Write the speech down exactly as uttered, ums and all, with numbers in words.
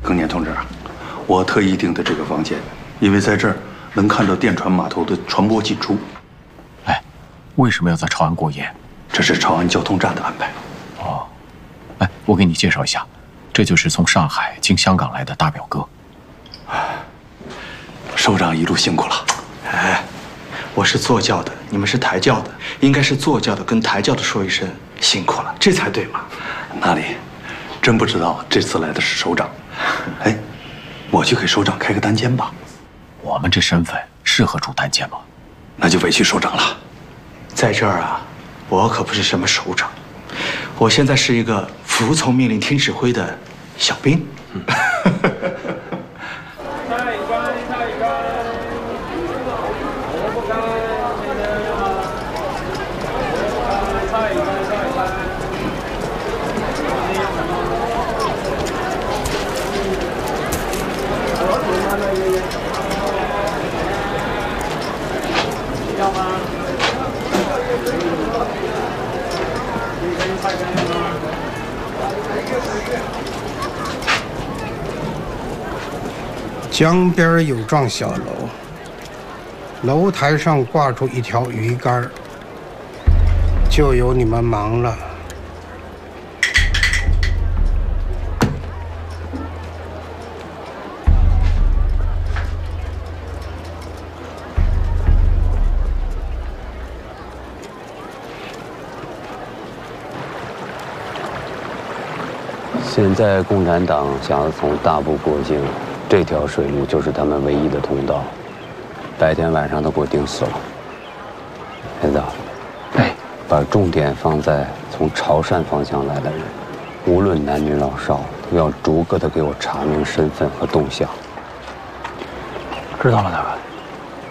庚年同志，我特意订的这个房间，因为在这儿能看到电船码头的船舶进出。 哎，为什么要在朝安过夜？ 这是朝安交通站的安排。 哦，哎，我给你介绍一下，这就是从上海经香港来的大表哥。 首长一路辛苦了。 哎，我是坐轿的，你们是抬轿的，应该是坐轿的跟抬轿的说一声辛苦了，这才对嘛。 哪里，真不知道这次来的是首长。哎，我去给首长开个单间吧。 我们这身份适合住单间吗？ 那就委屈首长了。 在这儿啊，我可不是什么首长，我现在是一个服从命令、听指挥的小兵。嗯江边有幢小楼，楼台上挂出一条鱼竿，就由你们忙了。 现在共产党想要从大步过境，这条水路就是他们唯一的通道，白天晚上都给我盯死了。孩子，哎，把重点放在从潮汕方向来的人，无论男女老少，都要逐个的给我查明身份和动向。 知道了，大哥。